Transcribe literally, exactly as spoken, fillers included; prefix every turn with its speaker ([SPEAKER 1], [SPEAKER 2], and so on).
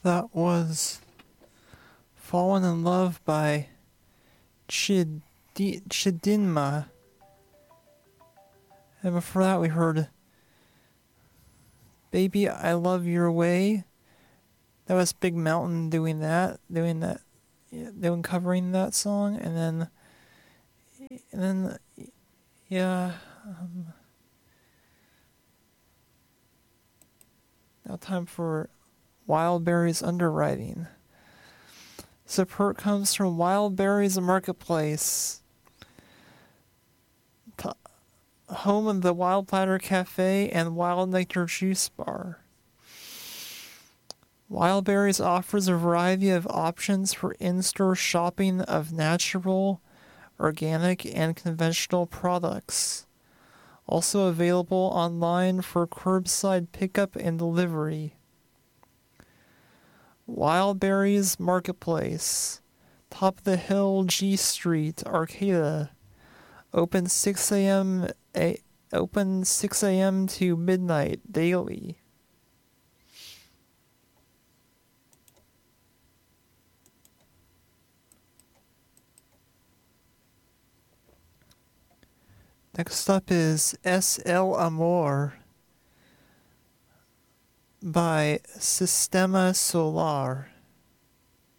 [SPEAKER 1] That was Fallen in Love by Chid- Chidinma. And before that we heard Baby I Love Your Way. That was Big Mountain doing that, doing that, doing covering that song. And then, and then, yeah. Um, now time for Wildberries Underwriting. Support comes from Wildberries Marketplace, T- home of the Wild Platter Cafe and Wild Nectar Juice Bar. Wildberries offers a variety of options for in-store shopping of natural, organic, and conventional products. Also available online for curbside pickup and delivery. Wildberries Marketplace, Top of the Hill, G Street, Arcata. Open six a.m. A, open six a.m. to midnight daily. Next up is Es El Amor by Sistema Solar.